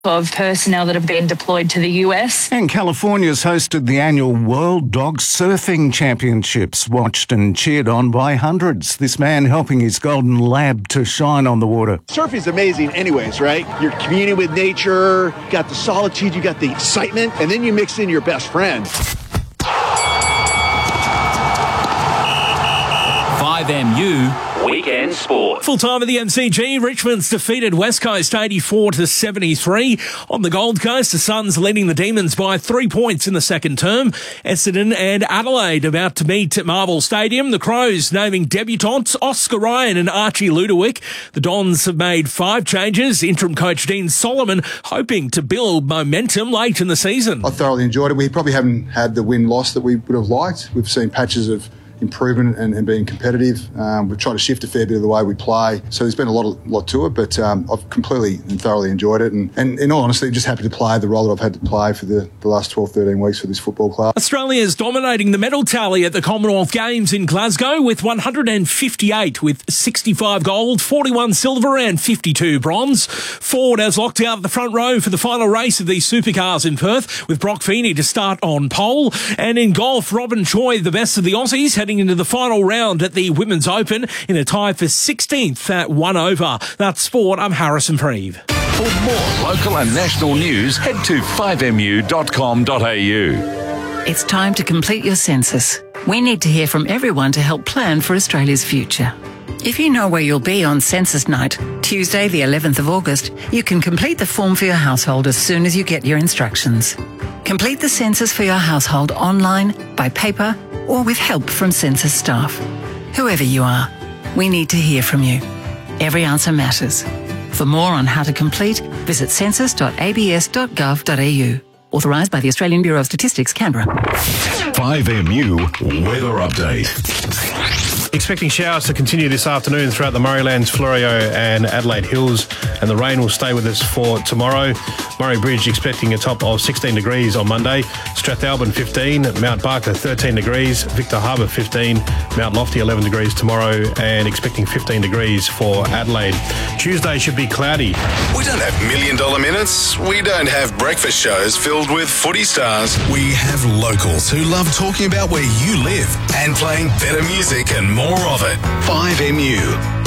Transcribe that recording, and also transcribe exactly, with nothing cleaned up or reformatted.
of personnel that have been deployed to the U S. And California's hosted the annual World Dog Surfing Championships, watched and cheered on by hundreds. This man helping his golden lab to shine on the water. Surfing's amazing anyways, right? You're communing with nature, you got the solitude, you got the excitement, and then you mix in your best friend. five M U Weekend Sport. Full time at the M C G. Richmond's defeated West Coast eighty-four to seventy-three. On the Gold Coast, the Suns leading the Demons by three points in the second term. Essendon and Adelaide about to meet at Marvel Stadium. The Crows naming debutantes Oscar Ryan and Archie Ludowick. The Dons have made five changes. Interim coach Dean Solomon hoping to build momentum late in the season. I thoroughly enjoyed it. We probably haven't had the win-loss that we would have liked. We've seen patches of improvement and, and being competitive. Um, we've tried to shift a fair bit of the way we play. So there's been a lot of, lot to it, but um, I've completely and thoroughly enjoyed it. And, and in all honesty, just happy to play the role that I've had to play for the, the last twelve, thirteen weeks for this football club. Australia's dominating the medal tally at the Commonwealth Games in Glasgow with one hundred fifty-eight, with sixty-five gold, forty-one silver and fifty-two bronze. Ford has locked out the front row for the final race of these supercars in Perth, with Brock Feeney to start on pole. And in golf, Robin Choi, the best of the Aussies, heading into the final round at the Women's Open in a tie for sixteenth at one over. That's sport. I'm Harrison Preeve. For more local and national news, head to five M U dot com dot A U. It's time to complete your census. We need to hear from everyone to help plan for Australia's future. If you know where you'll be on census night, Tuesday the eleventh of August, you can complete the form for your household as soon as you get your instructions. Complete the census for your household online, by paper, or with help from census staff. Whoever you are, we need to hear from you. Every answer matters. For more on how to complete, visit census dot a b s dot gov dot a u. Authorised by the Australian Bureau of Statistics, Canberra. five M U Weather Update. Expecting showers to continue this afternoon throughout the Murraylands, Florio and Adelaide Hills, and the rain will stay with us for tomorrow. Murray Bridge expecting a top of sixteen degrees on Monday, Strathalbyn fifteen, Mount Barker thirteen degrees, Victor Harbour fifteen, Mount Lofty eleven degrees tomorrow, and expecting fifteen degrees for Adelaide. Tuesday should be cloudy. We don't have million dollar minutes. We don't have breakfast shows filled with footy stars. We have locals who love talking about where you live and playing better music and more of it. five M U.